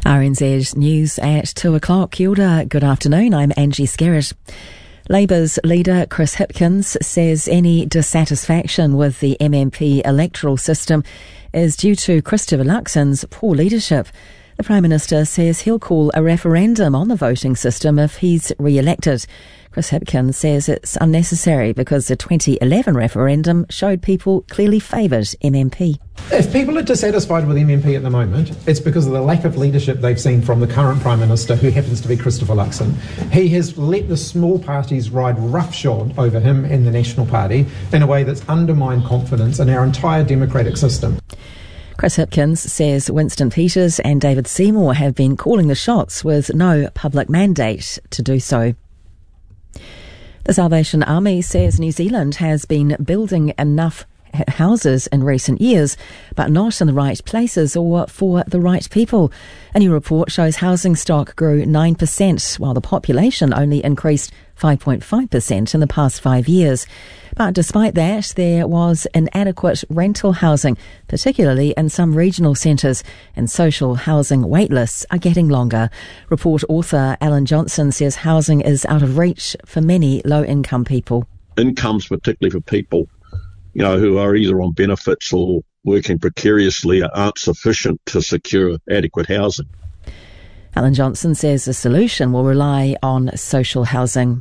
RNZ News at 2 o'clock. Kia ora, good afternoon, I'm Angie Skerritt. Labour's leader Chris Hipkins says any dissatisfaction with the MMP electoral system is due to Christopher Luxon's poor leadership. The Prime Minister says he'll call a referendum on the voting system if he's re-elected. Chris Hipkins says it's unnecessary because the 2011 referendum showed people clearly favoured MMP. If people are dissatisfied with MMP at the moment, it's because of the lack of leadership they've seen from the current Prime Minister, who happens to be Christopher Luxon. He has let the small parties ride roughshod over him and the National Party in a way that's undermined confidence in our entire democratic system. Chris Hipkins says Winston Peters and David Seymour have been calling the shots with no public mandate to do so. The Salvation Army says New Zealand has been building enough houses in recent years, but not in the right places or for the right people. A new report shows housing stock grew 9%, while the population only increased 5.5% in the past 5 years. But despite that, there was inadequate rental housing, particularly in some regional centres, and social housing waitlists are getting longer. Report author Alan Johnson says housing is out of reach for many low-income people. Incomes, particularly for people who are either on benefits or working precariously, aren't sufficient to secure adequate housing. Alan Johnson says the solution will rely on social housing.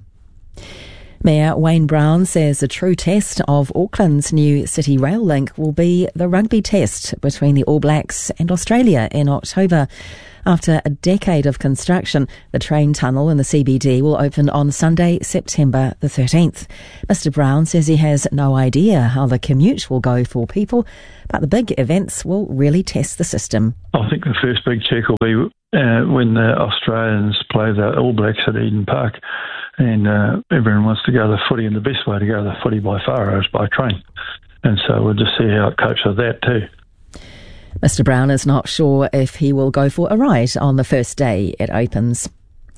Mayor Wayne Brown says the true test of Auckland's new City Rail link will be the rugby test between the All Blacks and Australia in October. After a decade of construction, the train tunnel in the CBD will open on Sunday, September the 13th. Mr Brown says he has no idea how the commute will go for people, but the big events will really test the system. I think the first big check will be when the Australians play the All Blacks at Eden Park, and everyone wants to go to the footy, and the best way to go to the footy by far is by train. And so we'll just see how it copes with that too. Mr Brown is not sure if he will go for a ride on the first day it opens.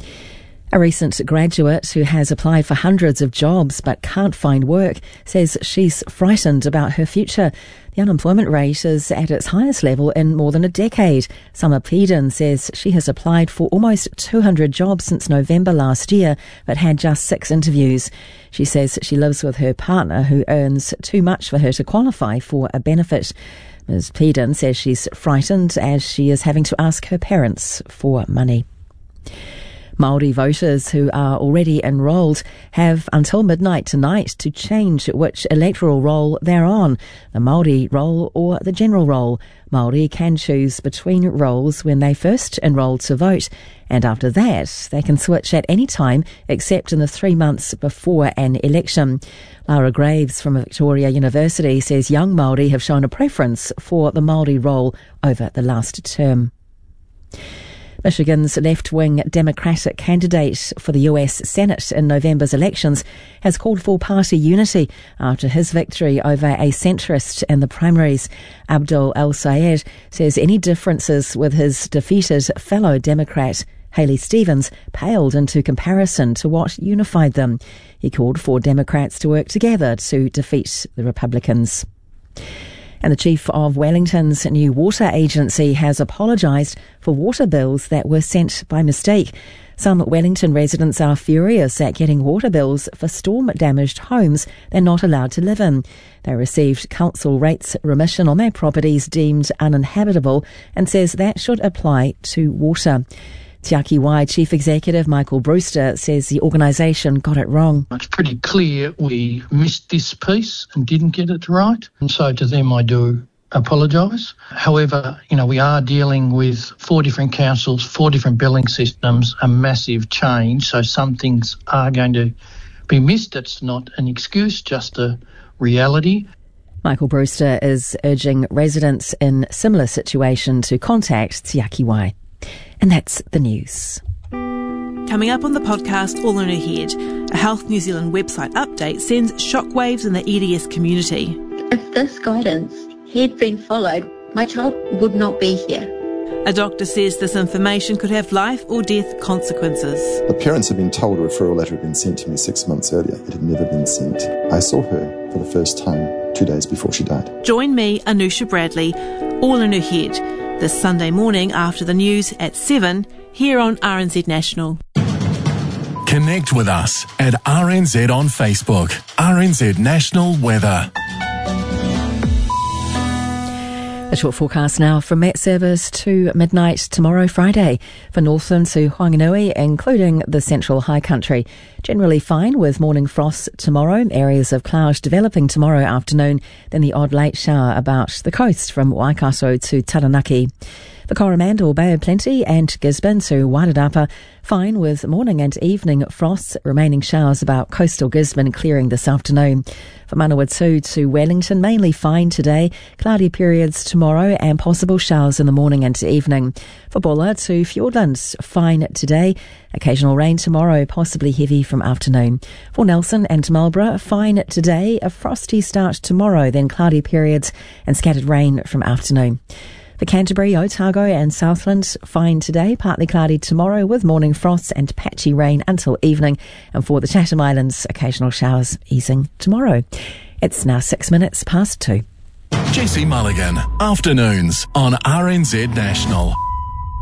A recent graduate who has applied for hundreds of jobs but can't find work says she's frightened about her future. The unemployment rate is at its highest level in more than a decade. Summer Peden says she has applied for almost 200 jobs since November last year but had just 6 interviews. She says she lives with her partner who earns too much for her to qualify for a benefit. Ms Peden says she's frightened as she is having to ask her parents for money. Māori voters who are already enrolled have until midnight tonight to change which electoral roll they're on, the Māori roll or the general roll. Māori can choose between rolls when they first enroll to vote, and after that they can switch at any time except in the 3 months before an election. Lara Graves from Victoria University says young Māori have shown a preference for the Māori roll over the last term. Michigan's left-wing Democratic candidate for the US Senate in November's elections has called for party unity after his victory over a centrist in the primaries. Abdul El-Sayed says any differences with his defeated fellow Democrat Haley Stevens paled into comparison to what unified them. He called for Democrats to work together to defeat the Republicans. And the chief of Wellington's new water agency has apologised for water bills that were sent by mistake. Some Wellington residents are furious at getting water bills for storm-damaged homes they're not allowed to live in. They received council rates remission on their properties deemed uninhabitable and says that should apply to water. Te Aki Wai Chief Executive Michael Brewster says the organisation got it wrong. It's pretty clear we missed this piece and didn't get it right, and so to them I do apologise. However, we are dealing with 4 different councils, 4 different billing systems, a massive change, so some things are going to be missed. It's not an excuse, just a reality. Michael Brewster is urging residents in similar situation to contact Te Aki Wai. And that's the news. Coming up on the podcast, All in Her Head, a Health New Zealand website update sends shockwaves in the EDS community. If this guidance had been followed, my child would not be here. A doctor says this information could have life or death consequences. The parents had been told a referral letter had been sent to me 6 months earlier. It had never been sent. I saw her for the first time 2 days before she died. Join me, Anusha Bradley, All in Her Head, this Sunday morning after the news at 7 here on RNZ National. Connect with us at RNZ on Facebook. RNZ National Weather. A short forecast now from Met Service to midnight tomorrow, Friday, for Northland to Whanganui, including the central high country. Generally fine with morning frost tomorrow, areas of cloud developing tomorrow afternoon, then the odd late shower about the coast from Waikato to Taranaki. For Coromandel, Bay of Plenty and Gisborne to Wairarapa, fine with morning and evening frosts, remaining showers about coastal Gisborne clearing this afternoon. For Manawatu to Wellington, mainly fine today, cloudy periods tomorrow and possible showers in the morning and evening. For Bulla to Fiordlands, fine today, occasional rain tomorrow, possibly heavy from afternoon. For Nelson and Marlborough, fine today, a frosty start tomorrow, then cloudy periods and scattered rain from afternoon. For Canterbury, Otago and Southland, fine today, partly cloudy tomorrow with morning frosts and patchy rain until evening. And for the Chatham Islands, occasional showers easing tomorrow. It's now 6 minutes past 2. Jesse Mulligan, afternoons on RNZ National.